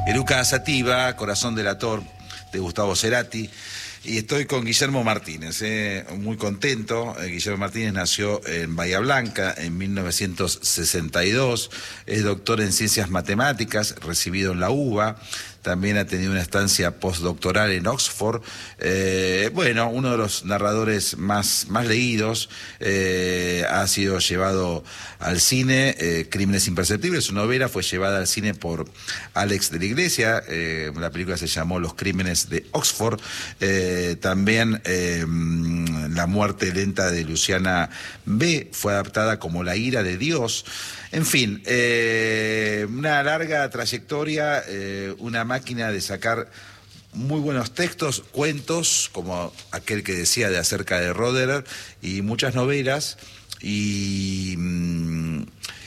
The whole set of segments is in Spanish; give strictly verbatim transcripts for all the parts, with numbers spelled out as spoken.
Eruca Sativa, Corazón delator, de Gustavo Cerati. Y estoy con Guillermo Martínez, eh, muy contento. Eh, Guillermo Martínez nació en Bahía Blanca en mil novecientos sesenta y dos, es doctor en Ciencias Matemáticas, recibido en la U B A, también ha tenido una estancia postdoctoral en Oxford. Eh, bueno, uno de los narradores más, más leídos, eh, ha sido llevado al cine. eh, Crímenes Imperceptibles, su novela fue llevada al cine por Alex de la Iglesia, eh, la película se llamó Los Crímenes de Oxford. Eh, también eh, La muerte lenta de Luciana B fue adaptada como La ira de Dios. En fin, eh, una larga trayectoria, eh, una máquina de sacar muy buenos textos, cuentos, como aquel que decía de acerca de Roderer, y muchas novelas. Y mmm,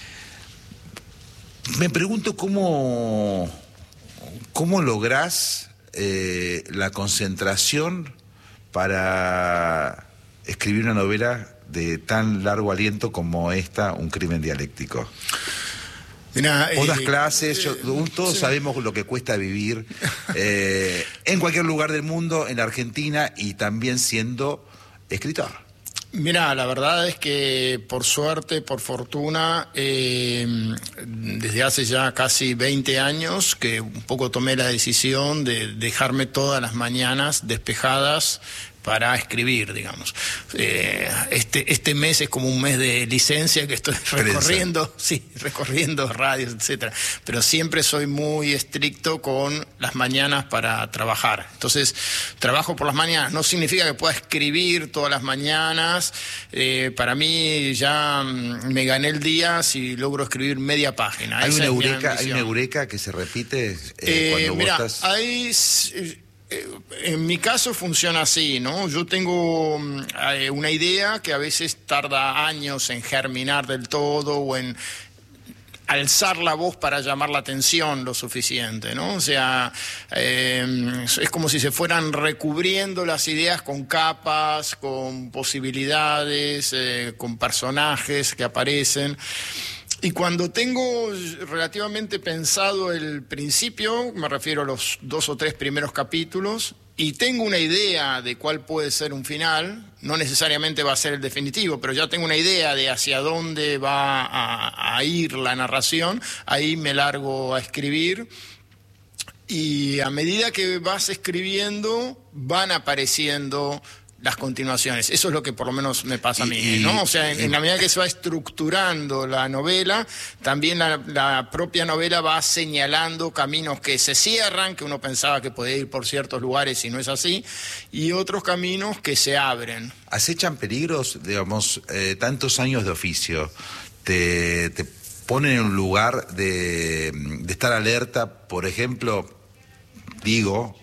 me pregunto cómo, cómo lográs eh, la concentración para escribir una novela de tan largo aliento como esta, Un crimen dialéctico. Mirá, Vos das eh, clases, yo, eh, todos sí. sabemos lo que cuesta vivir eh, en cualquier lugar del mundo, en la Argentina, y también siendo escritor. Mira, la verdad es que por suerte, por fortuna, eh, desde hace ya casi veinte años que un poco tomé la decisión de dejarme todas las mañanas despejadas para escribir, digamos. Eh, este, este mes es como un mes de licencia que estoy recorriendo, sí, recorriendo radios, etcétera. Pero siempre soy muy estricto con las mañanas para trabajar. Entonces, trabajo por las mañanas. No significa que pueda escribir todas las mañanas. Eh, para mí ya mm, me gané el día si logro escribir media página. ¿Hay Esa una es mi eureka, hay ambición. una eureka que se repite eh, Eh, cuando mira, vos estás...? hay... Eh, En mi caso funciona así, ¿no? Yo tengo eh, una idea que a veces tarda años en germinar del todo o en alzar la voz para llamar la atención lo suficiente, ¿no? O sea, eh, es como si se fueran recubriendo las ideas con capas, con posibilidades, eh, con personajes que aparecen. Y cuando tengo relativamente pensado el principio, me refiero a los dos o tres primeros capítulos, y tengo una idea de cuál puede ser un final, no necesariamente va a ser el definitivo, pero ya tengo una idea de hacia dónde va a, a ir la narración, ahí me largo a escribir. Y a medida que vas escribiendo, van apareciendo las continuaciones. Eso es lo que por lo menos me pasa a mí, ¿no? O sea, en, en la medida que se va estructurando la novela, también la, la propia novela va señalando caminos que se cierran, que uno pensaba que podía ir por ciertos lugares y no es así, y otros caminos que se abren. ¿Acechan peligros, digamos, eh, tantos años de oficio? ¿Te, te ponen en un lugar de, de estar alerta, por ejemplo, digo...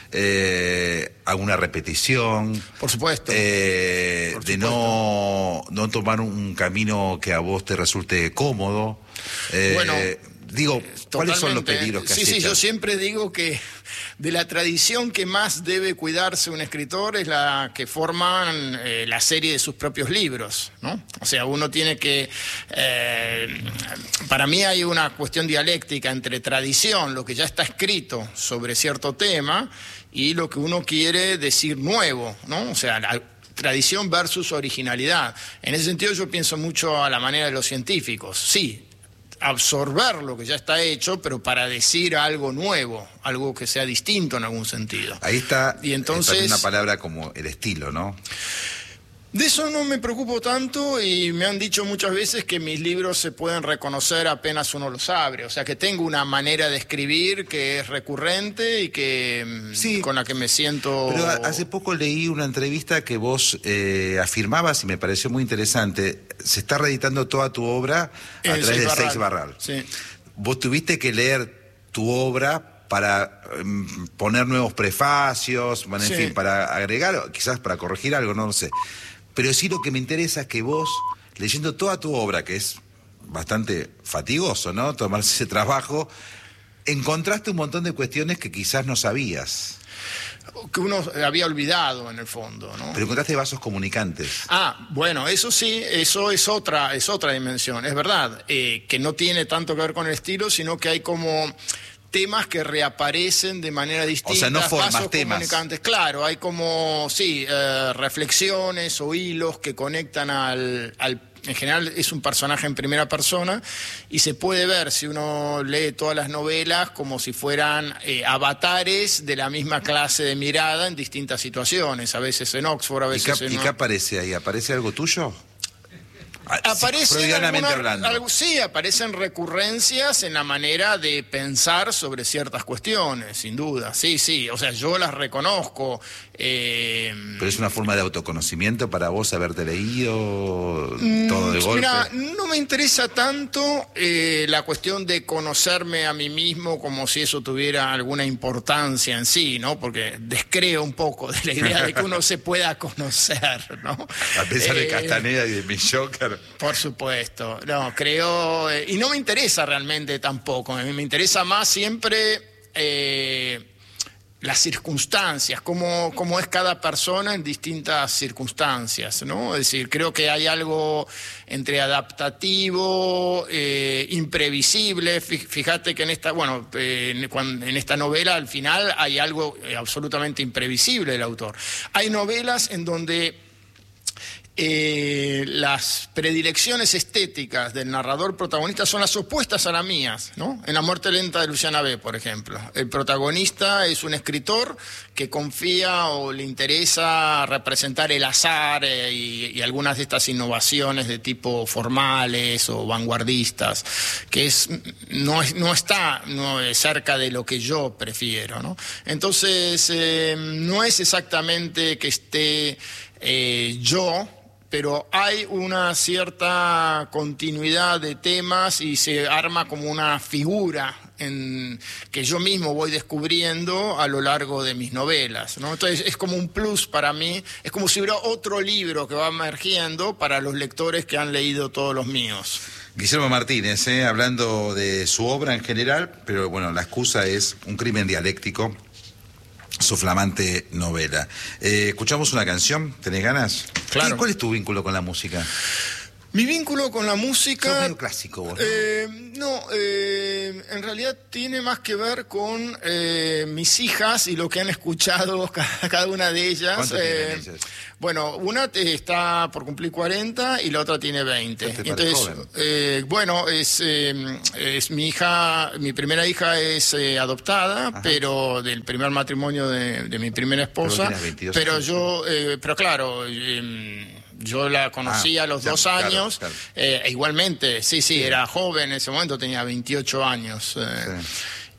Eh, alguna repetición, por supuesto, eh, por de supuesto. no, no tomar un camino que a vos te resulte cómodo? Eh, bueno, digo, ¿cuáles son los totalmente. peligros que Sí, acechan? sí, yo siempre digo que de la tradición que más debe cuidarse un escritor es la que forman eh, la serie de sus propios libros, ¿no? O sea, uno tiene que... Eh, para mí hay una cuestión dialéctica entre tradición, lo que ya está escrito sobre cierto tema, y lo que uno quiere decir nuevo, ¿no? O sea, la tradición versus originalidad. En ese sentido yo pienso mucho a la manera de los científicos. Sí, absorber lo que ya está hecho, pero para decir algo nuevo, algo que sea distinto en algún sentido. Ahí está, y entonces, está una palabra como el estilo, ¿no? De eso no me preocupo tanto y me han dicho muchas veces que mis libros se pueden reconocer apenas uno los abre. O sea, que tengo una manera de escribir que es recurrente y que sí, con la que me siento... Pero hace poco leí una entrevista que vos eh, afirmabas y me pareció muy interesante. Se está reeditando toda tu obra a El través de Seix Seix Barral. Sí. Vos tuviste que leer tu obra para um, poner nuevos prefacios, bueno, en Sí. fin, para agregar, quizás para corregir algo, no lo sé. Pero sí lo que me interesa es que vos, leyendo toda tu obra, que es bastante fatigoso, ¿no?, tomarse ese trabajo, encontraste un montón de cuestiones que quizás no sabías. Que uno había olvidado en el fondo, ¿no? Pero encontraste vasos comunicantes. Ah, bueno, eso sí, eso es otra, es otra dimensión, es verdad, eh, que no tiene tanto que ver con el estilo, sino que hay como... temas que reaparecen de manera distinta. O sea, no formas vasos temas. comunicantes. Claro, hay como, sí, eh, reflexiones o hilos que conectan al, al... En general es un personaje en primera persona y se puede ver, si uno lee todas las novelas, como si fueran eh, avatares de la misma clase de mirada en distintas situaciones, a veces en Oxford, a veces ¿Y qué, en... ¿Y qué aparece ahí? ¿Aparece algo tuyo? Aparecen freudianamente alguna, hablando. algo, sí, aparecen recurrencias en la manera de pensar sobre ciertas cuestiones, sin duda. Sí, sí, o sea, yo las reconozco. Eh, ¿Pero es una forma de autoconocimiento para vos haberte leído todo de golpe? Mira, no me interesa tanto eh, la cuestión de conocerme a mí mismo como si eso tuviera alguna importancia en sí, ¿no? Porque descreo un poco de la idea de que uno se pueda conocer, ¿no? A pesar de Eh, Castaneda y de Millocker. Por supuesto, no, creo, eh, y no me interesa realmente tampoco, a mí me interesa más siempre eh, las circunstancias, cómo, cómo es cada persona en distintas circunstancias, ¿no? Es decir, creo que hay algo entre adaptativo, eh, imprevisible. Fíjate que en esta, bueno, eh, en, cuando, en esta novela al final hay algo absolutamente imprevisible del autor. Hay novelas en donde Eh, las predilecciones estéticas del narrador protagonista son las opuestas a las mías, ¿no? En La muerte lenta de Luciana B., por ejemplo, el protagonista es un escritor que confía o le interesa representar el azar eh, y, y algunas de estas innovaciones de tipo formales o vanguardistas, que es no, es, no está no es cerca de lo que yo prefiero, ¿no? Entonces, eh, no es exactamente que esté eh, yo, pero hay una cierta continuidad de temas y se arma como una figura en, que yo mismo voy descubriendo a lo largo de mis novelas, ¿no? Entonces es como un plus para mí, es como si hubiera otro libro que va emergiendo para los lectores que han leído todos los míos. Guillermo Martínez, eh, hablando de su obra en general, pero bueno, la excusa es Un crimen dialéctico, su flamante novela. Eh, ¿Escuchamos una canción? ¿Tenés ganas? Claro. ¿Cuál es tu vínculo con la música? Mi vínculo con la música... Sos medio clásico vos, ¿no? Eh, no, eh, en realidad tiene más que ver con eh, mis hijas y lo que han escuchado cada, cada una de ellas. ¿Cuánto eh, tienen ellas? Bueno, una está por cumplir cuarenta y la otra tiene veinte. Este Entonces, joven. eh, bueno, es, eh, es mi hija, mi primera hija es eh, adoptada, Ajá. pero del primer matrimonio de, de mi primera esposa. Pero, veintidós pero años. yo, eh, pero claro, eh, yo la conocí Ah, a los ya, dos claro, años. claro. Eh, e igualmente, sí, sí, era joven en ese momento, tenía veintiocho años. Eh, Sí.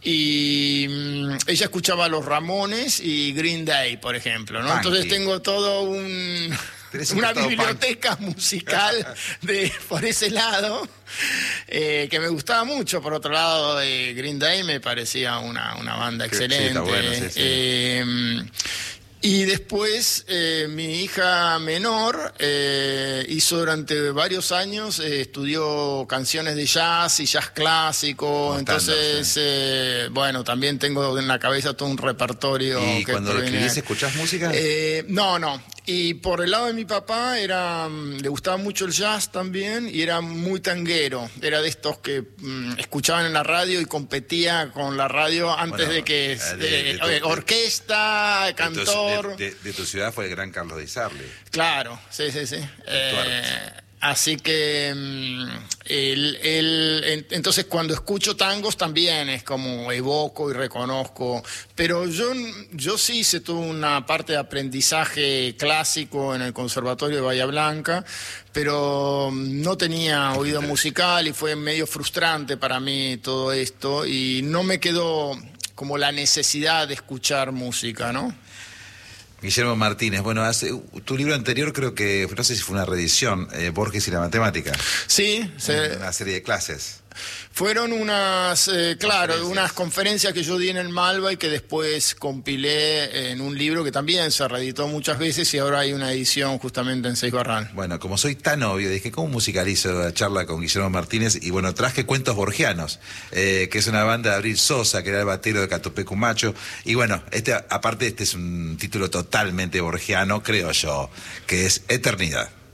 Y mm, ella escuchaba a los Ramones y Green Day, por ejemplo, ¿no? Funky. Entonces tengo todo un... Tenés un una costado biblioteca musical de por ese lado, eh, que me gustaba mucho. Por otro lado, eh, Green Day me parecía una, una banda Sí, sí, excelente. está bueno, sí, sí. Eh, y después eh, mi hija menor eh, hizo durante varios años, eh, estudió canciones de jazz y jazz clásico. Como Entonces, estándar, sí. eh, bueno, también tengo en la cabeza todo un repertorio. ¿Y que cuando lo proviene- escribís escuchás música? Eh, no, no. Y por el lado de mi papá era, mm, le gustaba mucho el jazz también y era muy tanguero. Era de estos que mm, escuchaban en la radio y competía con la radio antes Bueno, de que eh, de- de- de tu- a ver, de- orquesta, cantor. De, de- de tu ciudad fue el gran Carlos Di Sarli. Claro, sí, sí, sí. Eh, así que mm, el, el- en- entonces cuando escucho tangos también es como evoco y reconozco, pero yo, yo sí hice toda una parte de aprendizaje clásico en el Conservatorio de Bahía Blanca, pero no tenía oído musical y fue medio frustrante para mí todo esto y no me quedó como la necesidad de escuchar música, ¿no? Guillermo Martínez, bueno, hace, tu libro anterior creo que, no sé si fue una reedición, eh, Borges y la matemática, Sí, se- una serie de clases. fueron unas, eh, claro, Conferencias. unas conferencias que yo di en el Malva y que después compilé en un libro que también se reeditó muchas veces y ahora hay una edición justamente en Seis Barral. Bueno, como soy tan obvio, dije, ¿cómo musicalizo la charla con Guillermo Martínez? Y bueno, traje Cuentos Borgianos, eh, que es una banda de Abril Sosa, que era el batero de Catupecu Macho. Y bueno, este, aparte este es un título totalmente borgiano, creo yo, que es Eternidad.